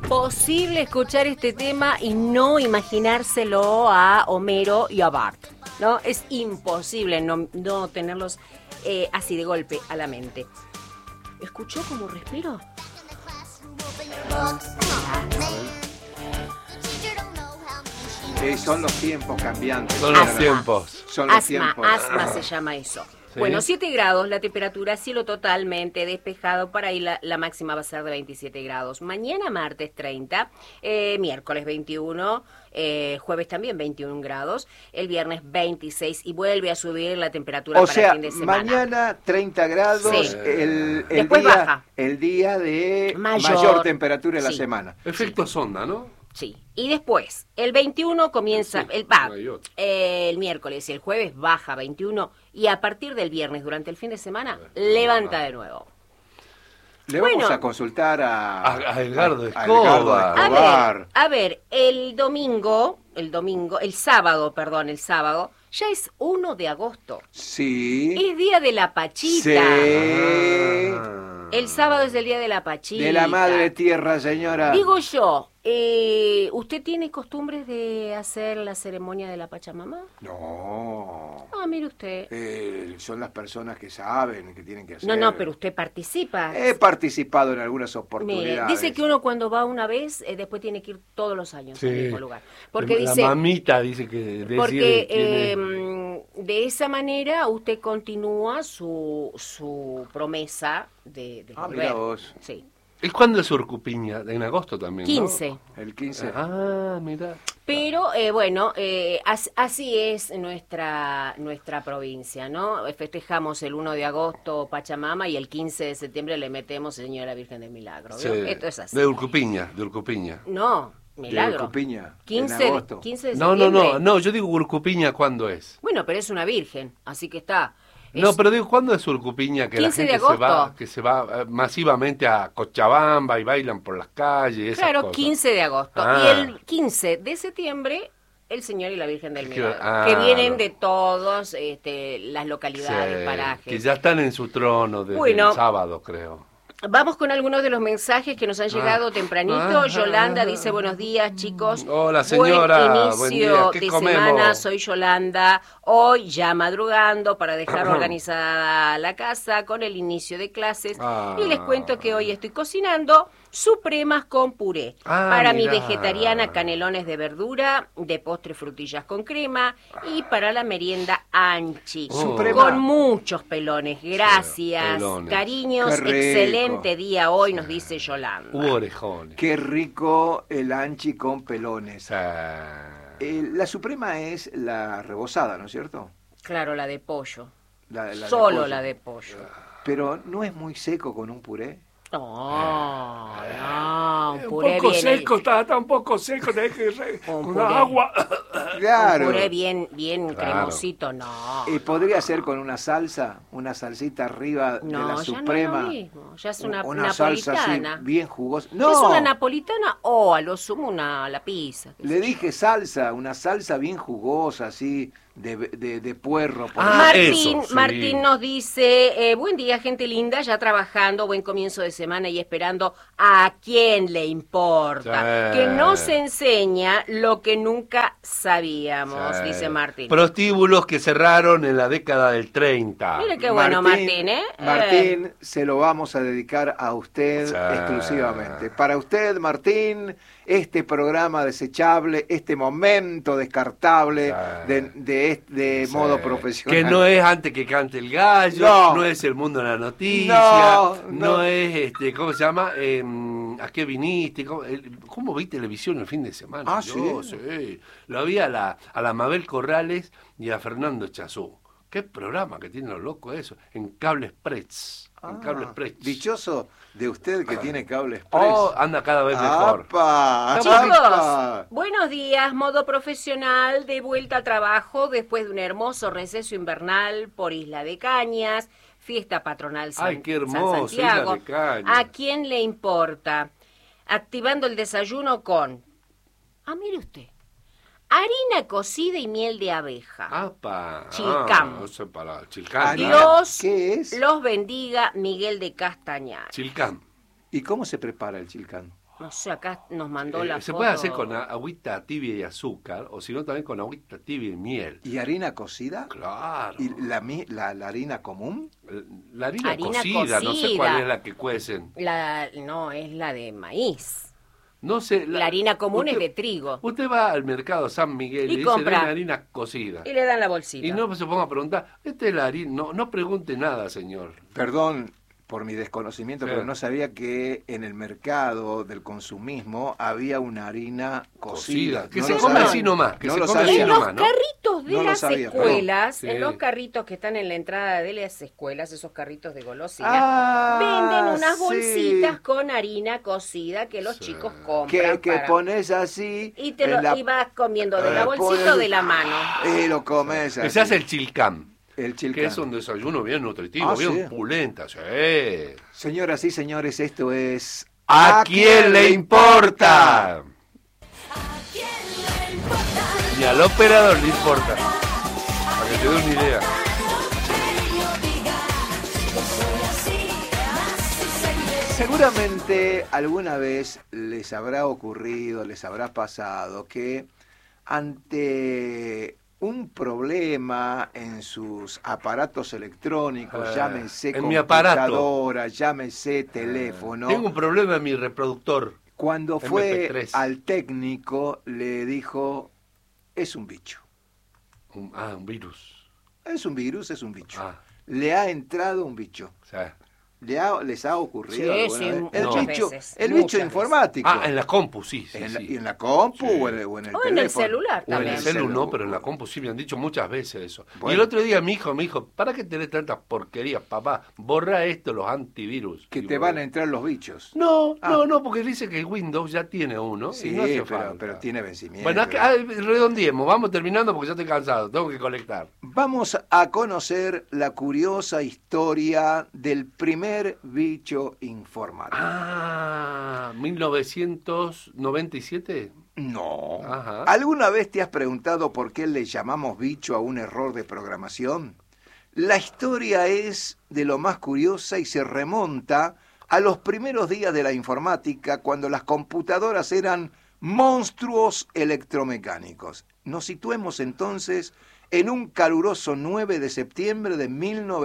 imposible escuchar este tema y no imaginárselo a Homero y a Bart, ¿no? Es imposible no tenerlos así de golpe a la mente. ¿Escuchó cómo respiro? Son los tiempos cambiantes. Son los Asma. tiempos. Son los Asma, tiempos. asma se llama eso. ¿Sí? Bueno, 7 grados, la temperatura, cielo totalmente despejado, para ahí la máxima va a ser de 27 grados. Mañana martes 30, miércoles 21, jueves también 21 grados, el viernes 26 y vuelve a subir la temperatura para el fin de semana. Mañana 30 grados, Sí. el Después baja. día de Mayor. mayor temperatura de la Sí. semana. Efecto sonda, ¿no? Sí, y después, el 21 comienza, Sí, no hay otro. el miércoles y el jueves baja 21 y a partir del viernes durante el fin de semana levanta de nuevo. Le vamos Bueno. a consultar A Edgardo a Escobar. Escobar. A ver, el sábado, ya es 1 de agosto. Sí. Es día de la Pachita. Sí. El sábado es el día de la Pachita. De la madre tierra, señora. Digo yo, ¿usted tiene costumbres de hacer la ceremonia de la Pachamama? No. Ah, mire usted. Son las personas que saben que tienen que hacer. No, pero usted participa. He participado en algunas Mire, oportunidades. dice que uno cuando va una vez, después tiene que ir todos los años al mismo lugar. Porque la dice, mamita dice que decide porque quién es. de esa manera usted continúa su promesa de volver. Mira vos. Sí. ¿Y cuándo es Urcupiña? En agosto también, 15. ¿no? El 15. Ah, mira. Pero bueno, así es nuestra provincia, ¿no? Festejamos el 1 de agosto Pachamama y el 15 de septiembre le metemos Señora Virgen del Milagro. ¿Vio? Sí. Esto es así. De Urcupiña. No, Milagro. Urcupiña, 15 en agosto. 15 de No, septiembre. no, yo digo Urcupiña, ¿cuándo es? Bueno, pero es una virgen, así que está. No, Es- pero digo, ¿cuándo es Urcupiña? Que 15 la de gente agosto. se va masivamente a Cochabamba y bailan por las calles, esas Claro, cosas. 15 de agosto. Ah. Y el 15 de septiembre, el Señor y la Virgen del Milagro. Ah, que vienen no. de todas las localidades, Sí, parajes. que ya están en su trono desde Bueno. el sábado, creo. Vamos con algunos de los mensajes que nos han llegado tempranito. Yolanda dice, buenos días, chicos. Hola, señora. Buen Buen inicio día. ¿Qué de comemos? semana. Soy Yolanda. Hoy ya madrugando para dejar organizada la casa con el inicio de clases. Ah. Y les cuento que hoy estoy cocinando supremas con puré. Ah, Para mi mirá. vegetariana, canelones de verdura, de postre frutillas con crema. Y para la merienda, anchi. Suprema. Con muchos pelones. Gracias. pelones. Cariños, Qué rico. excelente día hoy, nos dice Yolanda. Hubo orejones. Qué rico el anchi con pelones. O sea, La suprema es la rebozada, ¿no es cierto? Claro, la de pollo. La de Solo pollo. la de pollo. Pero ¿no es muy seco con un puré? No, no, un un puré poco bien. seco, está un poco seco, tenés que Un con puré. agua. Claro. Un puré bien Claro. cremosito, no. ¿Podría ser con una salsa, una salsita arriba de No, la ya suprema? no es lo mismo, ya es una salsa así napolitana. bien jugosa. ¿Es No, una napolitana o a lo sumo la pizza? qué le sé yo? dije salsa, una salsa bien jugosa así de puerro. por Ah, ejemplo. Martín, eso, sí. Martín nos dice, buen día gente linda, ya trabajando, buen comienzo de semana y esperando a quién le importa, Sí. que nos enseña lo que nunca sabíamos, Sí. dice Martín. Prostíbulos que cerraron en la década del 30. Mire qué bueno Martín, ¿eh? Martín, se lo vamos a dedicar a usted Sí. exclusivamente. Para usted, Martín, este programa desechable, este momento descartable Sí. de Sí. modo profesional. Que no es antes que cante el gallo, No. no es el mundo de la noticia, No, no no. es, ¿cómo se llama? ¿A qué viniste? ¿Cómo vi televisión el fin de semana? Ah, Yo, sí. Lo vi a la Mabel Corrales y a Fernando Chazú. Qué programa que tienen los locos eso, en Cable Express. En Cable Express. Dichoso de usted que tiene cable express. Oh, anda cada vez mejor. ¡Apa! Chicos, ¡Apa! buenos días, modo profesional, de vuelta al trabajo después de un hermoso receso invernal por Isla de Cañas, fiesta patronal Ay, qué San hermoso, Santiago. Isla de Cañas. ¿A quién le importa? Activando el desayuno con, mire usted, harina cocida y miel de abeja. ¡Apa! Chilcán. Eso es para Chilcán. Dios ¿Qué es? los bendiga, Miguel de Castañar. Chilcán. ¿Y cómo se prepara el chilcán? No sé, acá nos mandó la Se foto. puede hacer con agüita tibia y azúcar, o si no también con agüita tibia y miel. ¿Y harina cocida? Claro. ¿Y la harina común? La harina, Harina cocida, no sé cocida. cuál es la que cuecen. No, es la de maíz. No sé. La harina común usted, es de trigo. Usted va al mercado San Miguel y dice, compra. "Deme harina cocida". Y le dan la bolsita. Y no se ponga a preguntar, esta es la harina. No, no pregunte nada, señor. Perdón por mi desconocimiento, Sí. pero no sabía que en el mercado del consumismo había una harina cocida. Que No se lo come sabía. así nomás. Que No se lo come sabía. así En los nomás, ¿no? carritos de No lo las sabía, escuelas, perdón. en Sí. los carritos que están en la entrada de las escuelas, esos carritos de golosina, Ah, venden unas sí. bolsitas con harina cocida que los Sí. chicos compran. Que para- pones así. Y te en lo la- ibas comiendo de la pones- bolsita o de la mano. Y lo comes Que así. se hace el chilcam. El Que chilcán. es un desayuno bien nutritivo, Ah, bien sí. pulenta. Sí. Señoras y señores, esto es... ¿A quién le importa? Ni al operador le importa. Para que te dé una idea. Seguramente alguna vez les habrá ocurrido, les habrá pasado que ante un problema en sus aparatos electrónicos, llámese en mi aparato. computadora, llámese teléfono, Tengo un problema en mi reproductor. cuando fue MP3. al técnico le dijo, es un bicho. Un virus. Es un virus, es un bicho. Ah, Le ha entrado un bicho. o sea. ¿Les ha ocurrido Sí, alguna sí, vez? muchas veces, El muchas bicho veces. informático. En la compu, sí. ¿Y en la compu Sí. o en el O teléfono? en el celular O en también. el celu no, pero en la compu sí me han dicho muchas veces eso. Bueno. Y el otro día mi hijo me dijo, ¿para qué tenés tantas porquerías, papá? Borra esto, los antivirus. Que Digo, te van a entrar los bichos. No, Ah. no, porque dice que Windows ya tiene uno. Sí, y no hace pero, falta. pero tiene vencimiento. Bueno, redondiemos, vamos terminando porque ya estoy cansado, tengo que colectar. Vamos a conocer la curiosa historia del primer bicho informático. 1997. No. Ajá. ¿Alguna vez te has preguntado por qué le llamamos bicho a un error de programación? La historia es de lo más curiosa y se remonta a los primeros días de la informática, cuando las computadoras eran monstruos electromecánicos. Nos situemos entonces en un caluroso 9 de septiembre de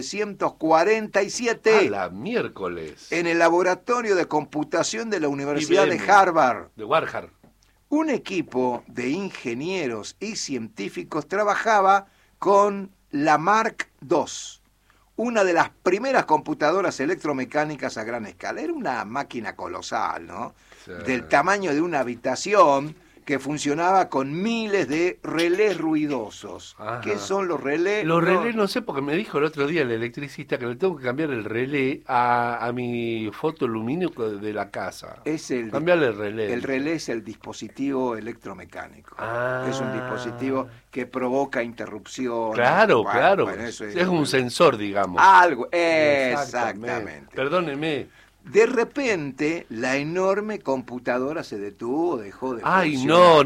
1947. A la miércoles. En el laboratorio de computación de la Universidad de IBM. Harvard. De Warhard. Un equipo de ingenieros y científicos trabajaba con la Mark II, una de las primeras computadoras electromecánicas a gran escala. Era una máquina colosal, ¿no? Sí. Del tamaño de una habitación, que funcionaba con miles de relés ruidosos. Ajá. ¿Qué son los relés? Los relés no sé, porque me dijo el otro día el electricista que le tengo que cambiar el relé a mi fotolumínico de la casa. Es el Cambiarle el relé. El relé es el dispositivo electromecánico. Ah. Es un dispositivo que provoca interrupciones. Claro, Bueno, claro. bueno, eso es un sensor, digamos. Algo, exactamente. Perdóneme. De repente, la enorme computadora se detuvo, dejó de Ay, funcionar.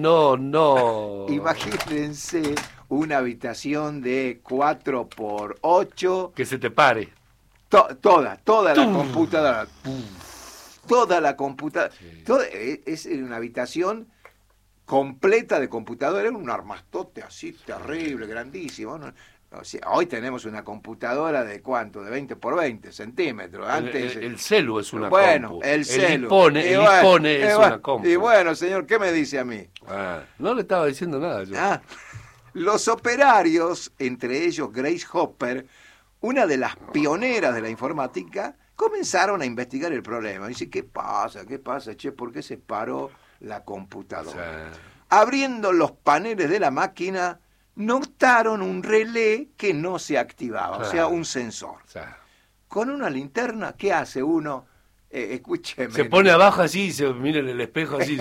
no. Imagínense una habitación de 4x8. Que se te pare. Toda la computadora. Toda la computadora. Sí. Es una habitación completa de computadora. Era un armastote así terrible, grandísimo, ¿no? O sea, hoy tenemos una computadora de ¿cuánto? De 20 por 20 centímetros. Antes, El celu es una bueno, compu. el celu. El iPhone es una compu. Y bueno, señor, ¿qué me dice a mí? Ah, no le estaba diciendo nada yo. Ah, los operarios, entre ellos Grace Hopper, una de las pioneras de la informática, comenzaron a investigar el problema. Dice, ¿qué pasa? Che, ¿por qué se paró la computadora? O sea, Abriendo los paneles de la máquina, notaron un relé que no se activaba, o sea, un sensor. o sea, Con una linterna, ¿qué hace uno? Escúcheme. se pone abajo así y se mira en el espejo así.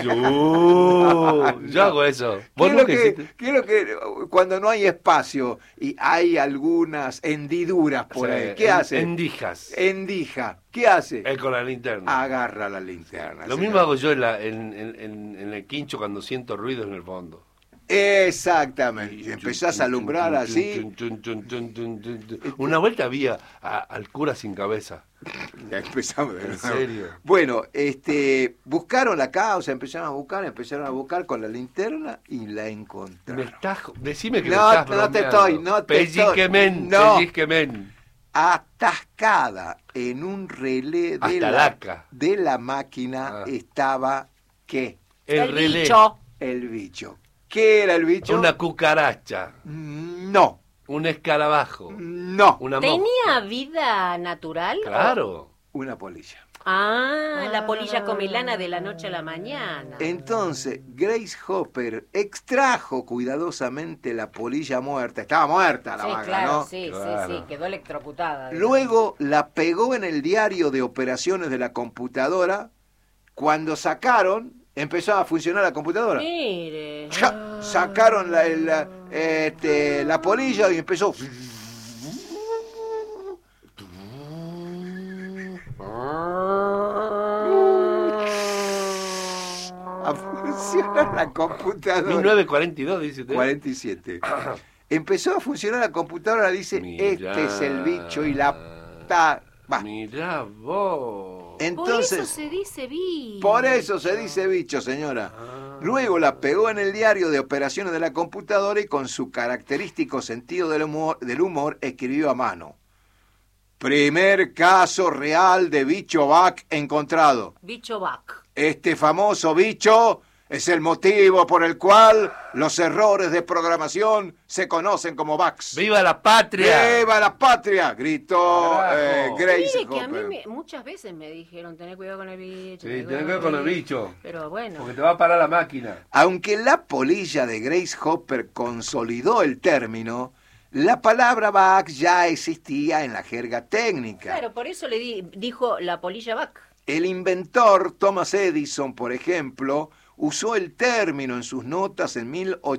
Yo hago eso. ¿Vos nunca hiciste? ¿Qué es lo que cuando no hay espacio y hay algunas hendiduras por O sea, ahí? ¿Qué hace? Endijas. Endija. ¿Qué hace? Con la linterna. Agarra la linterna. Lo señor. mismo hago yo en el quincho cuando siento ruido en el fondo. Exactamente. Y empezás a alumbrar así. Una vuelta había al cura sin cabeza. Ya empezamos de ¿En nuevo. serio? Bueno, buscaron la causa, empezaron a buscar con la linterna y la encontraron. Decime que No, me estás no te bromeando. estoy, no te estoy. Pellizquemen, No. pellizquemen. Atascada en un relé Hasta de la máquina estaba ¿qué? El relé. bicho. El bicho. ¿Qué era el bicho? Una cucaracha. No, Un escarabajo. no, Una mosca. ¿Tenía vida natural? Claro. una polilla. La polilla comelana de la noche a la mañana. Entonces, Grace Hopper extrajo cuidadosamente la polilla muerta. Estaba muerta la Sí, vaca, claro, ¿no? sí, Claro. sí, quedó electrocutada. Luego la pegó en el diario de operaciones de la computadora. Cuando sacaron, empezó a funcionar la computadora. Mire. Sacaron la polilla y empezó a funcionar la computadora. 1942, dice usted. 47. Empezó a funcionar la computadora, dice, Mirá. este es el bicho y la... va. Mirá vos. Entonces, Por eso se dice bicho. por eso se dice bicho, señora. Luego la pegó en el diario de operaciones de la computadora y con su característico sentido del humor escribió a mano. Primer caso real de bicho Bach encontrado. Bicho Bach. Este famoso bicho es el motivo por el cual los errores de programación se conocen como bugs. ¡Viva la patria! ¡Viva la patria! Gritó Carajo. Grace Mire que a mí Hopper. muchas veces me dijeron, tener cuidado con el bicho. Sí, tenés que ver con el bicho. Pero bueno. Porque te va a parar la máquina. Aunque la polilla de Grace Hopper consolidó el término, la palabra bug ya existía en la jerga técnica. Claro, por eso le dijo la polilla Bach. El inventor Thomas Edison, por ejemplo, usó el término en sus notas en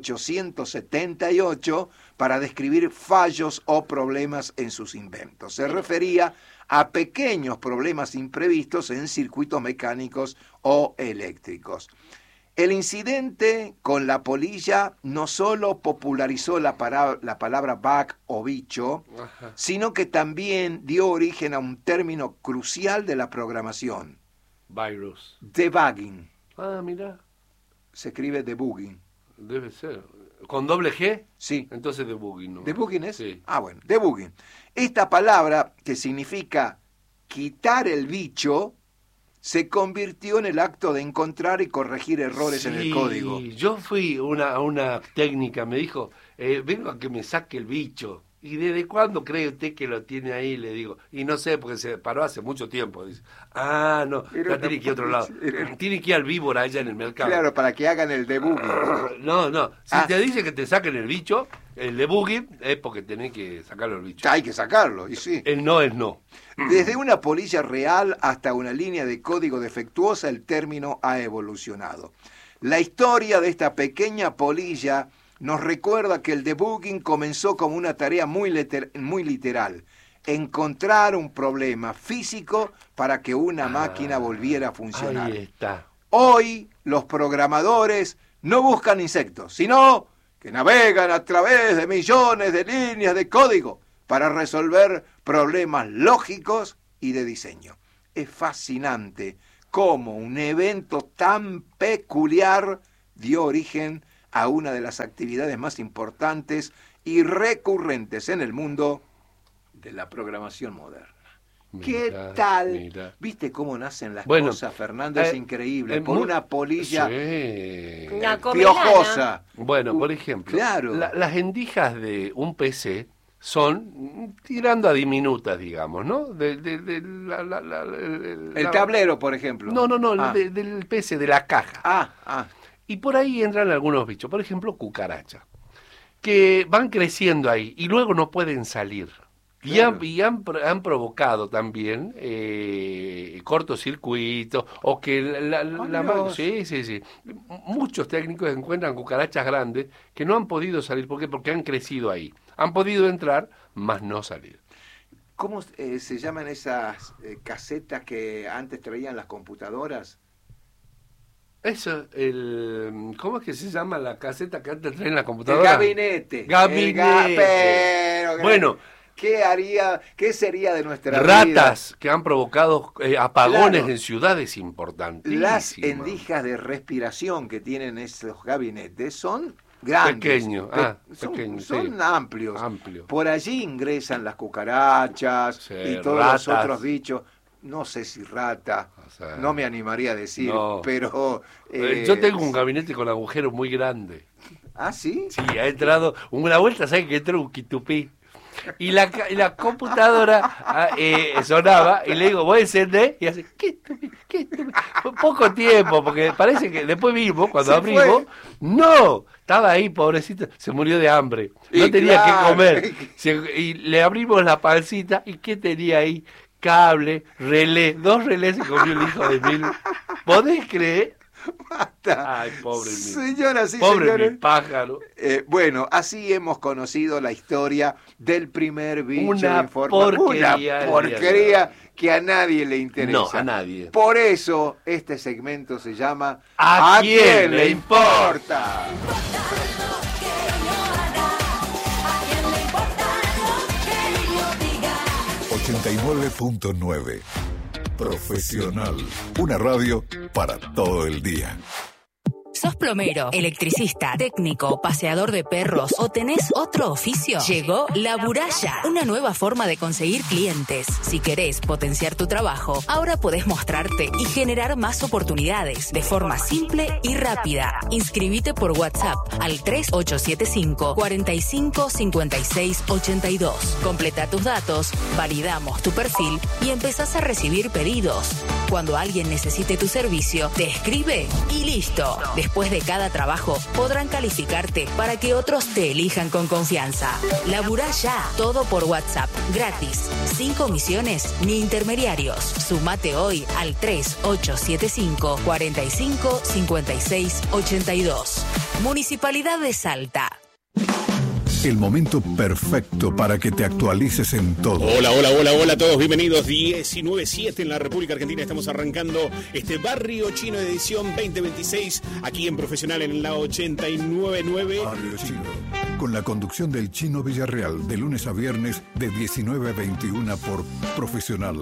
1878 para describir fallos o problemas en sus inventos. Se refería a pequeños problemas imprevistos en circuitos mecánicos o eléctricos. El incidente con la polilla no solo popularizó la palabra bug o bicho, sino que también dio origen a un término crucial de la programación, Virus. debugging. Ah, mira. Se escribe debugging. Debe ser. ¿Con doble G? Sí. Entonces debugging, ¿no? ¿Debugging es? Sí. Ah, bueno, debugging. Esta palabra, que significa quitar el bicho, se convirtió en el acto de encontrar y corregir errores en el código. Yo fui a una técnica, me dijo, vengo a que me saque el bicho. ¿Y desde cuándo cree usted que lo tiene ahí? Le digo. Y no sé, porque se paró hace mucho tiempo. Dice, no, Era ya tiene que ir a otro lado. Tiene que ir al víbora allá en el mercado. Claro, para que hagan el debugging. No. Si Ah. te dice que te saquen el bicho, el debugging es porque tenés que sacarlo el bicho. Hay que sacarlo, y sí. El no es no. Desde una polilla real hasta una línea de código defectuosa, el término ha evolucionado. La historia de esta pequeña polilla nos recuerda que el debugging comenzó como una tarea muy literal. Encontrar un problema físico para que una máquina volviera a funcionar. Ahí está. Hoy los programadores no buscan insectos, sino que navegan a través de millones de líneas de código para resolver problemas lógicos y de diseño. Es fascinante cómo un evento tan peculiar dio origen a una de las actividades más importantes y recurrentes en el mundo de la programación moderna. ¿Qué Mirá, tal? mirá. ¿Viste cómo nacen las Bueno, cosas, Fernando? Es increíble. Por muy- una polilla Sí. Una comelana. piojosa. Bueno, por ejemplo, Claro. las endijas de un PC son tirando a diminutas, digamos, ¿no? El tablero, por ejemplo. No, Ah. del PC, de la caja. Ah. Y por ahí entran algunos bichos, por ejemplo, cucarachas, que van creciendo ahí y luego no pueden salir. Claro. Han provocado también cortocircuitos o que Mirá vos. sí. Muchos técnicos encuentran cucarachas grandes que no han podido salir. ¿Por qué? Porque han crecido ahí. Han podido entrar, mas no salir. ¿Cómo se llaman esas casetas que antes traían las computadoras? Eso, ¿cómo es que se llama la caseta que antes trae en la computadora? El gabinete. Gabinete. Bueno. ¿Qué sería de nuestra ratas vida? Que han provocado apagones Claro. en ciudades importantísimas. Las endijas de respiración que tienen esos gabinetes son grandes. Pequeños, son sí. amplios. Amplio. Por allí ingresan las cucarachas Sí, y todos ratas. los otros bichos. No sé si rata, O sea, no me animaría a decir, no. pero... yo tengo un gabinete con agujeros muy grande. ¿Ah, sí? Sí, ha entrado una vuelta, ¿sabes que entró un quitupí? Y la computadora sonaba y le digo, ¿voy a encender? Y hace, ¿qué estúpido? Fue poco tiempo, porque parece que después vimos, cuando Se abrimos, fue. no, estaba ahí, pobrecito, se murió de hambre, no Y tenía claro. que comer. Y le abrimos la pancita, ¿y qué tenía ahí? Cable, relé, 2 relés se comió el hijo de mil. ¿Podés creer? Basta. Ay, pobre mi. Señoras y Pobre señores. mi pájaro. Bueno, así hemos conocido la historia del primer bicho Una informático. porquería, Una porquería que a nadie le interesa. No, a nadie. Por eso este segmento se llama ¿A quién le importa? 89.9 Profesional. Una radio para todo el día. ¿Sos plomero, electricista, técnico, paseador de perros o tenés otro oficio? Llegó Laburaya, una nueva forma de conseguir clientes. Si querés potenciar tu trabajo, ahora podés mostrarte y generar más oportunidades de forma simple y rápida. Inscribite por WhatsApp al 3875 45 56 82. Completa tus datos, validamos tu perfil y empezás a recibir pedidos. Cuando alguien necesite tu servicio, te escribe y listo. Después de cada trabajo, podrán calificarte para que otros te elijan con confianza. Laburá ya, todo por WhatsApp, gratis, sin comisiones ni intermediarios. Sumate hoy al 3875 45 56 82. Municipalidad de Salta. El momento perfecto para que te actualices en todo. Hola a todos, bienvenidos. 19:07 en la República Argentina. Estamos arrancando este Barrio Chino de edición 2026 aquí en Profesional en la 89.9. Barrio Chino, con la conducción del Chino Villarreal, de lunes a viernes de 19 a 21 por Profesional.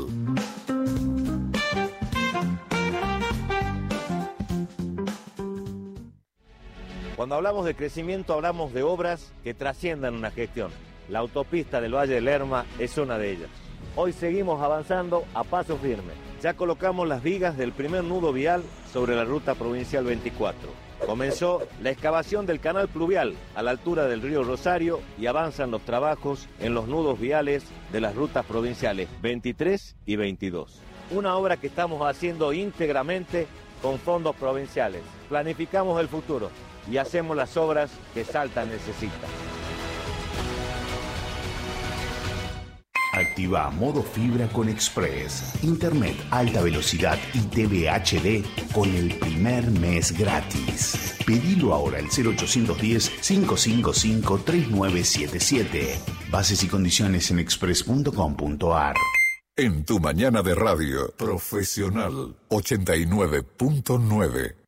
Cuando hablamos de crecimiento hablamos de obras que trasciendan una gestión. La autopista del Valle del Lerma es una de ellas. Hoy seguimos avanzando a paso firme. Ya colocamos las vigas del primer nudo vial sobre la ruta provincial 24. Comenzó la excavación del canal pluvial a la altura del río Rosario y avanzan los trabajos en los nudos viales de las rutas provinciales 23 y 22. Una obra que estamos haciendo íntegramente con fondos provinciales. Planificamos el futuro y hacemos las obras que Salta necesita. Activa modo fibra con Express. Internet alta velocidad y TV HD con el primer mes gratis. Pedilo ahora al 0810-555-3977. Bases y condiciones en express.com.ar. En tu mañana de radio, Profesional 89.9.